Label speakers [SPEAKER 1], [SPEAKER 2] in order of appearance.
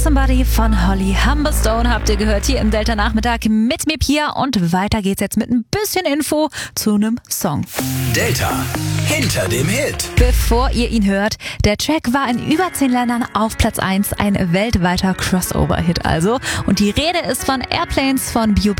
[SPEAKER 1] Somebody von Holly Humberstone habt ihr gehört hier im Delta Nachmittag mit mir Pia und weiter geht's jetzt mit ein bisschen Info zu einem Song.
[SPEAKER 2] Delta hinter dem Hit.
[SPEAKER 1] Bevor ihr ihn hört, der Track war in über 10 Ländern auf Platz 1, ein weltweiter Crossover-Hit also. Und die Rede ist von Airplanes von B.O.B.